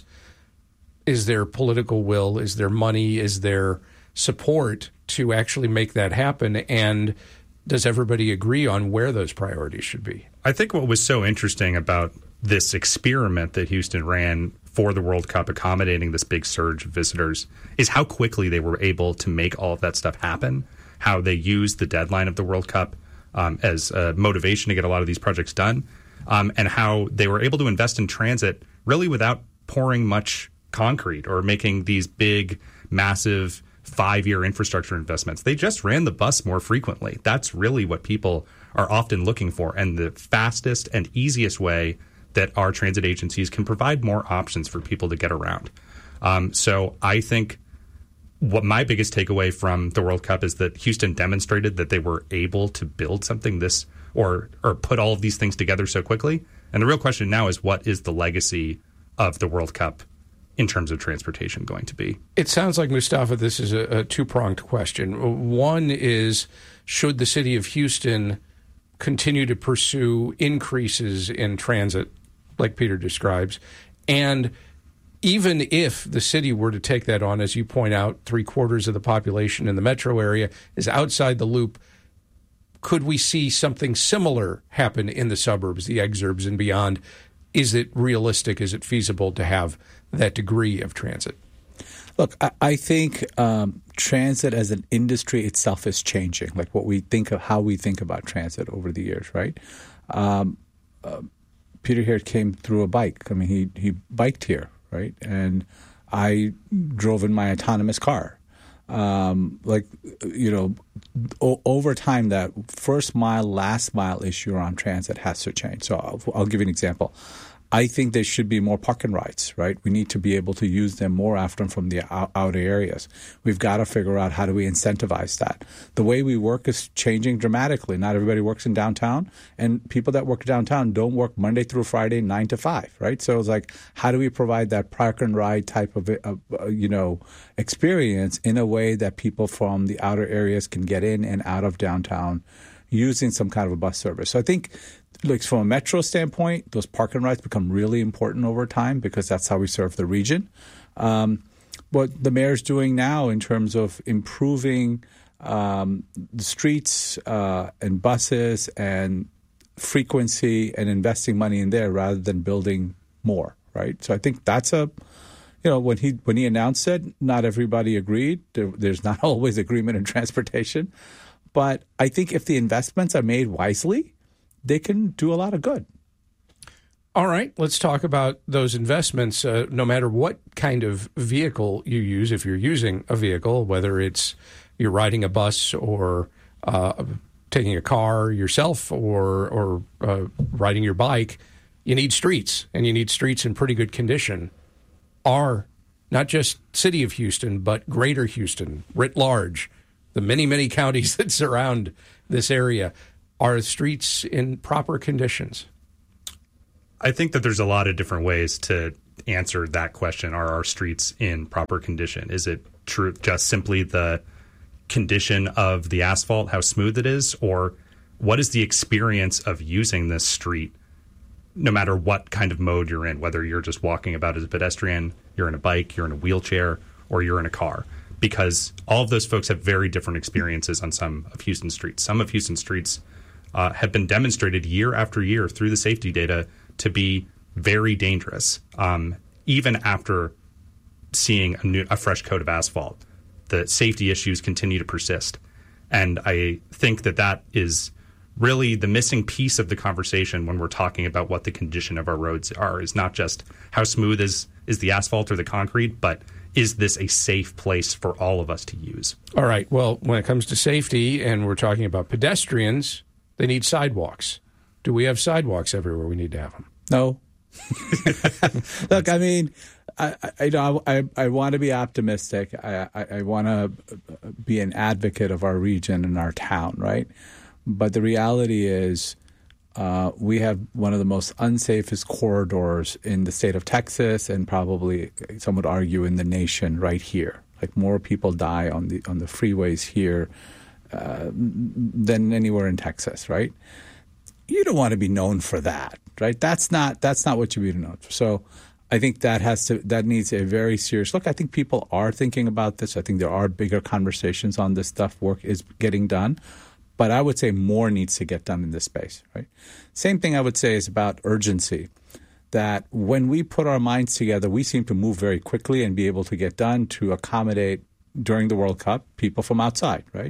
is there political will? Is there money? Is there support to actually make that happen? And does everybody agree on where those priorities should be? I think what was so interesting about this experiment that Houston ran for the World Cup, accommodating this big surge of visitors, is how quickly they were able to make all of that stuff happen, how they used the deadline of the World Cup um, as a motivation to get a lot of these projects done, um, and how they were able to invest in transit really without pouring much concrete or making these big, massive five-year infrastructure investments. They just ran the bus more frequently. That's really what people are often looking for, and the fastest and easiest way that our transit agencies can provide more options for people to get around. Um, so I think what my biggest takeaway from the World Cup is that Houston demonstrated that they were able to build something this or or put all of these things together so quickly. And the real question now is, what is the legacy of the World Cup in terms of transportation going to be? It sounds like, Mustafa, this is a, a two-pronged question. One is, should the city of Houston continue to pursue increases in transit, like Peter describes? And even if the city were to take that on, as you point out, three quarters of the population in the metro area is outside the loop, could we see something similar happen in the suburbs, the exurbs and beyond? Is it realistic? Is it feasible to have that degree of transit? Look, I, I think um, transit as an industry itself is changing, like what we think of, how we think about transit over the years, right? Um, uh, Peter here came through a bike. I mean, he, he biked here, right? And I drove in my autonomous car. Um, like, you know, o- over time, that first mile, last mile issue around transit has to change. So I'll, I'll give you an example. I think there should be more park and rides, right? We need to be able to use them more often from the out- outer areas. We've got to figure out how do we incentivize that. The way we work is changing dramatically. Not everybody works in downtown, and people that work downtown don't work Monday through Friday, nine to five, right? So it's like, how do we provide that park and ride type of, uh, you know, experience in a way that people from the outer areas can get in and out of downtown using some kind of a bus service? So I think, like, from a metro standpoint, those park and rides become really important over time because that's how we serve the region. Um, what the mayor's doing now in terms of improving um, the streets uh, and buses and frequency and investing money in there rather than building more, right? So I think that's a, you know, when he when he announced it, not everybody agreed. There, there's not always agreement in transportation. But I think if the investments are made wisely, they can do a lot of good. All right, let's talk about those investments. Uh, no matter what kind of vehicle you use, if you're using a vehicle, whether it's you're riding a bus or uh, taking a car yourself or, or uh, riding your bike, you need streets, and you need streets in pretty good condition. Are not just city of Houston, but greater Houston, writ large, the many, many counties that surround this area, are streets in proper conditions? I think that there's a lot of different ways to answer that question. Are our streets in proper condition? Is it true just simply the condition of the asphalt, how smooth it is, or what is the experience of using this street, no matter what kind of mode you're in, whether you're just walking about as a pedestrian, you're in a bike, you're in a wheelchair, or you're in a car? Because all of those folks have very different experiences on some of Houston's streets. Some of Houston's streets uh, have been demonstrated year after year through the safety data to be very dangerous, um, even after seeing a, new, a fresh coat of asphalt. The safety issues continue to persist. And I think that that is really the missing piece of the conversation when we're talking about what the condition of our roads are, is not just how smooth is, is the asphalt or the concrete, but is this a safe place for all of us to use? All right. Well, when it comes to safety and we're talking about pedestrians, they need sidewalks. Do we have sidewalks everywhere we need to have them? No. Look, I mean, I, I, I, I want to be optimistic. I, I, I want to be an advocate of our region and our town, right? But the reality is uh, we have one of the most unsafest corridors in the state of Texas, and probably, some would argue, in the nation right here. Like, more people die on the on the freeways here uh, than anywhere in Texas, right? You don't want to be known for that, right? That's not that's not what you be known for. So I think that has to that needs a very serious look. I think people are thinking about this. I think there are bigger conversations on this stuff. Work is getting done. But I would say more needs to get done in this space, right? Same thing I would say is about urgency, that when we put our minds together, we seem to move very quickly and be able to get done to accommodate, during the World Cup, people from outside, right?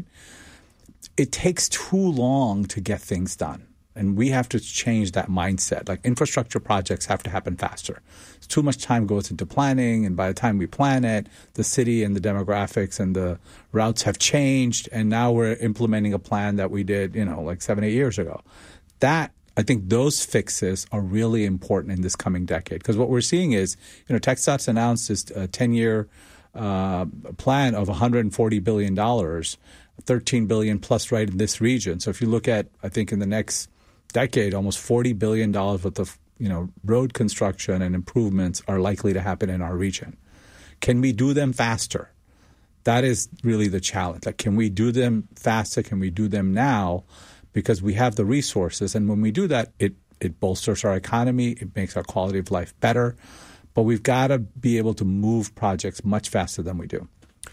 It takes too long to get things done. And we have to change that mindset. Like, infrastructure projects have to happen faster. Too much time goes into planning, and by the time we plan it, the city and the demographics and the routes have changed, and now we're implementing a plan that we did, you know, like seven, eight years ago. That, I think those fixes are really important in this coming decade. Because what we're seeing is, you know, TxDOT's announced this uh, ten-year uh, plan of one hundred forty billion dollars, thirteen billion dollars plus right in this region. So if you look at, I think in the next decade, almost forty billion dollars worth of, you know, road construction and improvements are likely to happen in our region. Can we do them faster? That is really the challenge. Like, can we do them faster? Can we do them now? Because we have the resources. And when we do that, it, it bolsters our economy. It makes our quality of life better. But we've got to be able to move projects much faster than we do.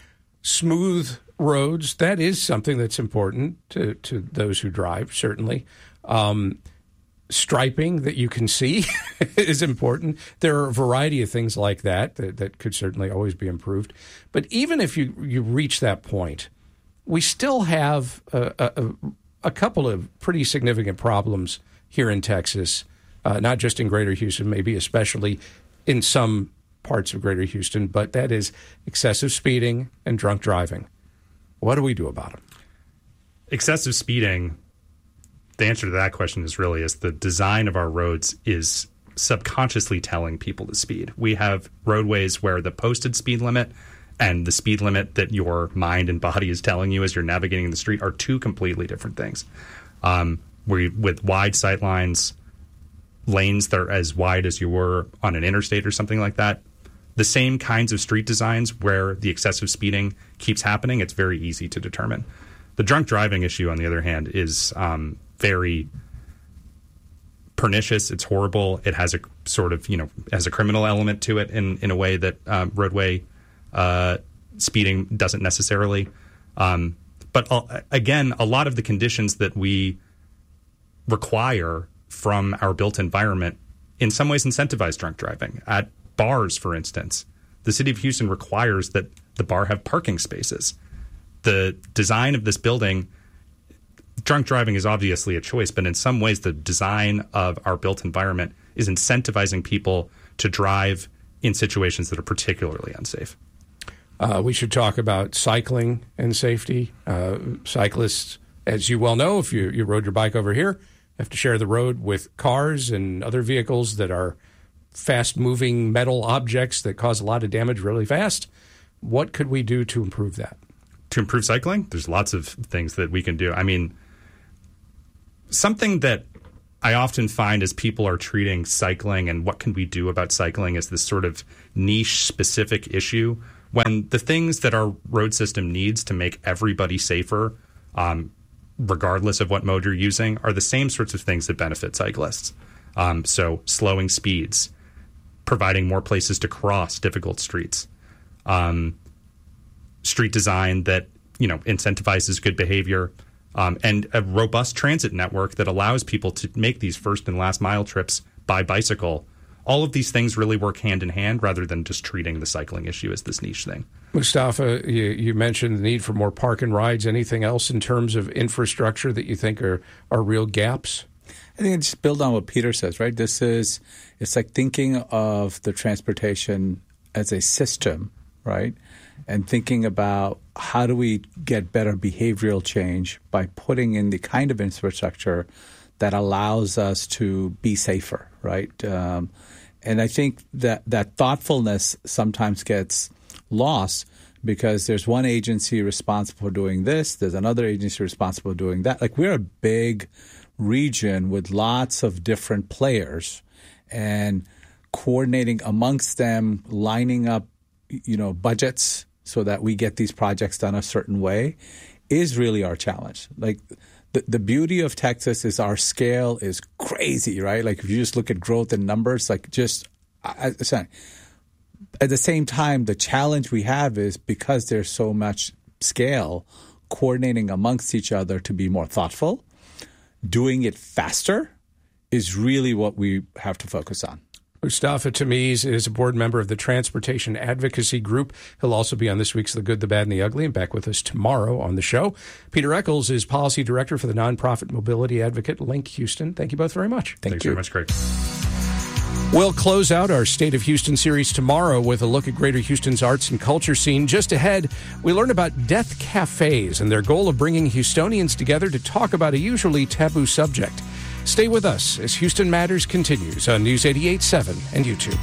Smooth roads, that is something that's important to, to those who drive, certainly. Um, striping that you can see is important. There are a variety of things like that, that that could certainly always be improved. But even if you, you reach that point, we still have a, a, a couple of pretty significant problems here in Texas, uh, not just in Greater Houston, maybe especially in some parts of Greater Houston, but that is excessive speeding and drunk driving. What do we do about them? Excessive speeding, the answer to that question is really is the design of our roads is subconsciously telling people to speed. We have roadways where the posted speed limit and the speed limit that your mind and body is telling you as you're navigating the street are two completely different things. Um, we with wide sight lines, lanes that are as wide as you were on an interstate or something like that, the same kinds of street designs where the excessive speeding keeps happening, it's very easy to determine. The drunk driving issue, on the other hand, is um, very pernicious. It's horrible. It has a sort of, you know, has a criminal element to it in, in a way that um, roadway uh, speeding doesn't necessarily. Um, but uh, again, a lot of the conditions that we require from our built environment in some ways incentivize drunk driving. At bars, for instance, the city of Houston requires that the bar have parking spaces. The design of this building, drunk driving is obviously a choice, but in some ways the design of our built environment is incentivizing people to drive in situations that are particularly unsafe. Uh, we should talk about cycling and safety. Uh, cyclists, as you well know, if you, you rode your bike over here, have to share the road with cars and other vehicles that are fast-moving metal objects that cause a lot of damage really fast. What could we do to improve that? To improve cycling? There's lots of things that we can do. I mean, something that I often find as people are treating cycling and what can we do about cycling as this sort of niche-specific issue, when the things that our road system needs to make everybody safer, um, regardless of what mode you're using, are the same sorts of things that benefit cyclists. Um, so slowing speeds, providing more places to cross difficult streets, um, street design that, you know, incentivizes good behavior, um, and a robust transit network that allows people to make these first and last mile trips by bicycle. All of these things really work hand in hand rather than just treating the cycling issue as this niche thing. Mustafa, you, you mentioned the need for more park and rides. Anything else in terms of infrastructure that you think are, are real gaps? I think it's just build on what Peter says, right? This is, it's like thinking of the transportation as a system, right? And thinking about how do we get better behavioral change by putting in the kind of infrastructure that allows us to be safer, right? Um, and I think that that thoughtfulness sometimes gets lost because there's one agency responsible for doing this, there's another agency responsible for doing that. Like, we're a big region with lots of different players, and coordinating amongst them, lining up, you know, budgets so that we get these projects done a certain way is really our challenge. Like, the, the beauty of Texas is our scale is crazy, right? Like, if you just look at growth and numbers, like just I, I, at the same time, the challenge we have is because there's so much scale, coordinating amongst each other to be more thoughtful, doing it faster is really what we have to focus on. Mustafa Tamiz is a board member of the Transportation Advocacy Group. He'll also be on this week's The Good, the Bad, and the Ugly, and back with us tomorrow on the show. Peter Eccles is policy director for the nonprofit mobility advocate Link Houston. Thank you both very much. Thank Thanks you. very much, Craig. We'll close out our State of Houston series tomorrow with a look at Greater Houston's arts and culture scene. Just ahead, we learn about Death Cafes and their goal of bringing Houstonians together to talk about a usually taboo subject. Stay with us as Houston Matters continues on News eighty-eight point seven and YouTube.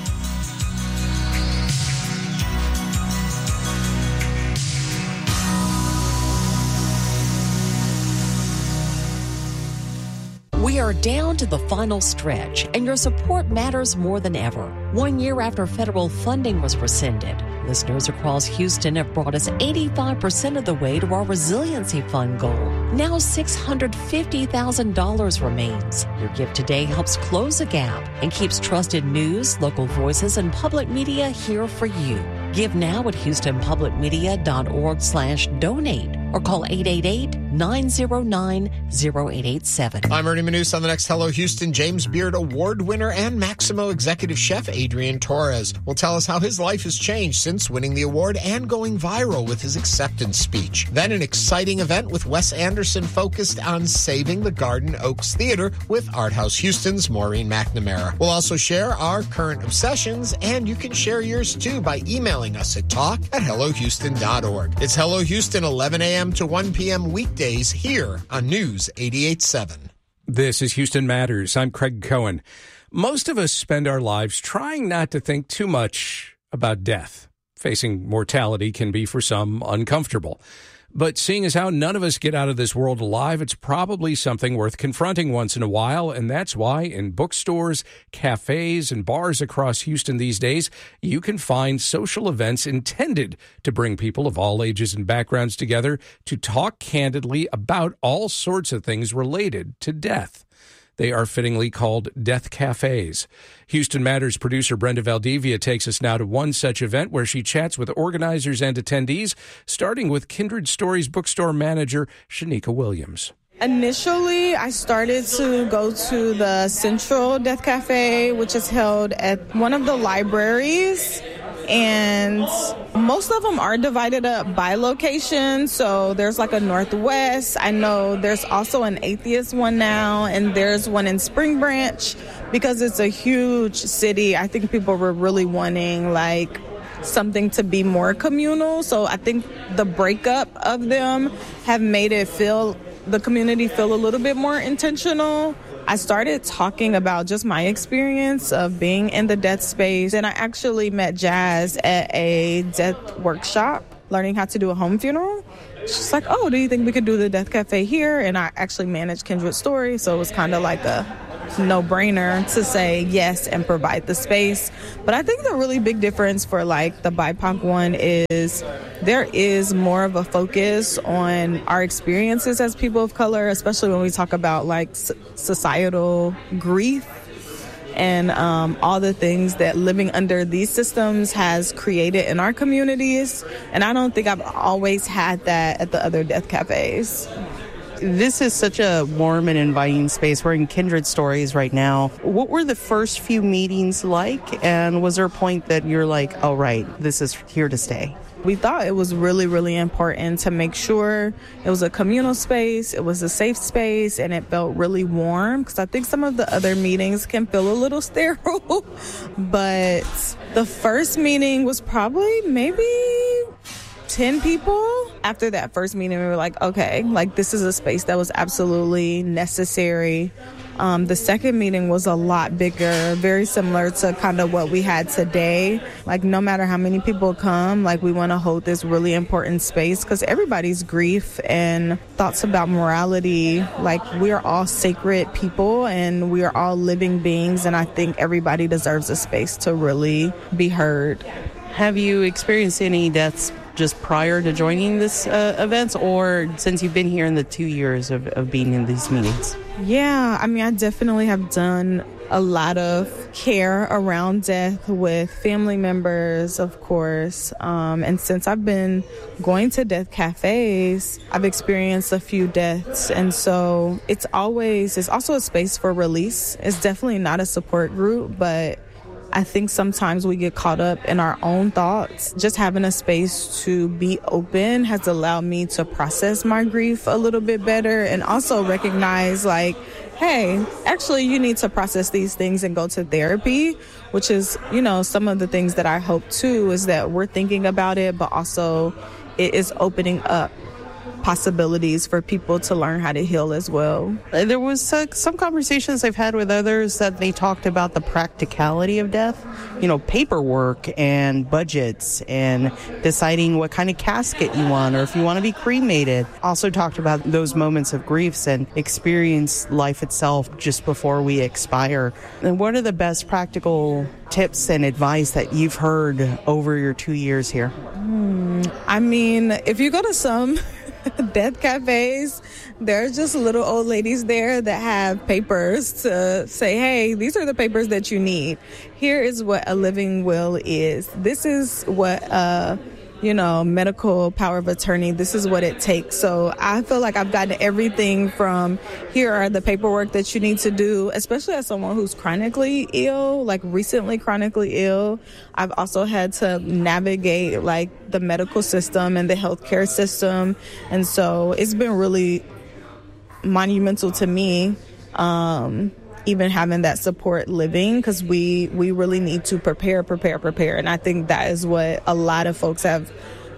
We are down to the final stretch, and your support matters more than ever. One year after federal funding was rescinded, listeners across Houston have brought us eighty-five percent of the way to our resiliency fund goal. Now six hundred fifty thousand dollars remains. Your gift today helps close a gap and keeps trusted news, local voices, and public media here for you. Give now at houstonpublicmedia.org slash donate or call eight eight eight, nine zero nine, zero eight eight seven. I'm Ernie Manous. On the next Hello Houston, James Beard Award winner and Maximo executive chef Adrian Torres will tell us how his life has changed since winning the award and going viral with his acceptance speech. Then an exciting event with Wes Anderson focused on saving the Garden Oaks Theater with Art House Houston's Maureen McNamara. We'll also share our current obsessions, and you can share yours too by emailing us at talk at hello houston dot org. It's Hello Houston, eleven a.m. to one p.m. weekdays here on News eighty-eight point seven. This is Houston Matters. I'm Craig Cohen. Most of us spend our lives trying not to think too much about death. Facing mortality can be, for some, uncomfortable. But seeing as how none of us get out of this world alive, it's probably something worth confronting once in a while, and that's why in bookstores, cafes, and bars across Houston these days, you can find social events intended to bring people of all ages and backgrounds together to talk candidly about all sorts of things related to death. They are fittingly called death cafes. Houston Matters producer Brenda Valdivia takes us now to one such event where she chats with organizers and attendees, starting with Kindred Stories bookstore manager Shanika Williams. Initially, I started to go to the Central Death Cafe, which is held at one of the libraries. And most of them are divided up by location. So there's like a Northwest. I know there's also an atheist one now, and there's one in Spring Branch. Because it's a huge city, I think people were really wanting like something to be more communal. So I think the breakup of them have made it feel the community feel a little bit more intentional. I started talking about just my experience of being in the death space, and I actually met Jazz at a death workshop, learning how to do a home funeral. She's like, oh, do you think we could do the Death Cafe here? And I actually manage Kindred Stories, so it was kind of like a no-brainer to say yes and provide the space. But I think the really big difference for like the B I P O C one is there is more of a focus on our experiences as people of color, especially when we talk about like societal grief and um, all the things that living under these systems has created in our communities. And I don't think I've always had that at the other death cafes. This is such a warm and inviting space. We're in Kindred Stories right now. What were the first few meetings like? And was there a point that you're like, oh, right, this is here to stay? We thought it was really, really important to make sure it was a communal space, it was a safe space, and it felt really warm, because I think some of the other meetings can feel a little sterile. But the first meeting was probably maybe ten people. After that first meeting, we were like, okay, like this is a space that was absolutely necessary. Um, the second meeting was a lot bigger, very similar to kind of what we had today. Like no matter how many people come, like we want to hold this really important space, because everybody's grief and thoughts about morality, like we are all sacred people and we are all living beings. And I think everybody deserves a space to really be heard. Have you experienced any deaths just prior to joining this uh, events, or since you've been here in the two years of, of being in these meetings? Yeah, I mean, I definitely have done a lot of care around death with family members, of course. Um, and since I've been going to death cafes, I've experienced a few deaths. And so it's always, it's also a space for release. It's definitely not a support group, but I think sometimes we get caught up in our own thoughts. Just having a space to be open has allowed me to process my grief a little bit better, and also recognize like, hey, actually you need to process these things and go to therapy, which is, you know, some of the things that I hope too, is that we're thinking about it, but also it is opening up possibilities for people to learn how to heal as well. There was uh, some conversations I've had with others that they talked about the practicality of death, you know, paperwork and budgets and deciding what kind of casket you want or if you want to be cremated. Also talked about those moments of griefs and experience life itself just before we expire. And what are the best practical tips and advice that you've heard over your two years here? Hmm. I mean, if you go to some death cafes, there's just little old ladies there that have papers to say, hey, these are the papers that you need. Here is what a living will is. This is what uh you know, medical power of attorney, this is what it takes. So I feel like I've gotten everything from here are the paperwork that you need to do, especially as someone who's chronically ill, like recently chronically ill. I've also had to navigate like the medical system and the healthcare system. And so it's been really monumental to me, um, even having that support living, because we, we really need to prepare, prepare, prepare. And I think that is what a lot of folks have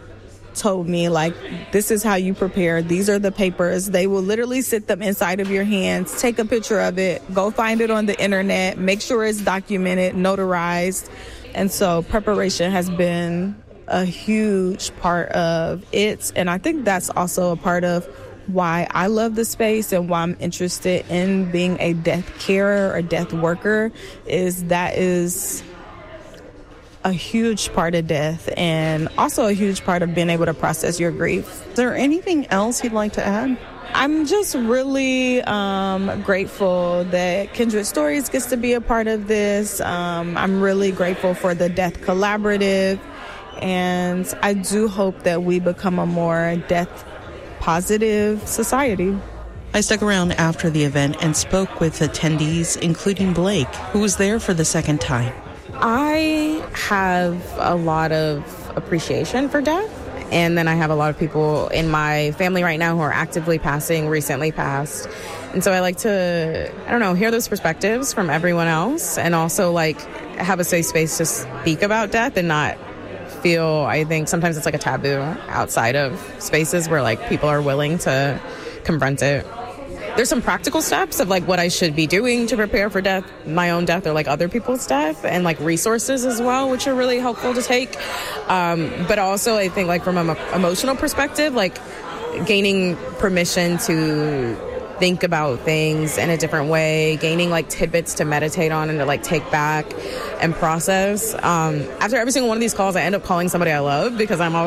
told me, like, this is how you prepare. These are the papers. They will literally sit them inside of your hands, take a picture of it, go find it on the internet, make sure it's documented, notarized. And so preparation has been a huge part of it. And I think that's also a part of why I love the space and why I'm interested in being a death carer or death worker, is that is a huge part of death and also a huge part of being able to process your grief. Is there anything else you'd like to add? I'm just really um, grateful that Kindred Stories gets to be a part of this. Um, I'm really grateful for the Death Collaborative, and I do hope that we become a more death-positive society. I stuck around after the event and spoke with attendees, including Blake, who was there for the second time. I have a lot of appreciation for death. And then I have a lot of people in my family right now who are actively passing, recently passed. And so I like to, I don't know, hear those perspectives from everyone else, and also like have a safe space to speak about death and not feel, I think sometimes it's like a taboo outside of spaces where like people are willing to confront it. There's some practical steps of like what I should be doing to prepare for death, my own death or like other people's death, and like resources as well, which are really helpful to take. Um, but also I think like from an emotional perspective, like gaining permission to think about things in a different way, gaining like tidbits to meditate on and to like take back and process. Um, after every single one of these calls, I end up calling somebody I love because I'm always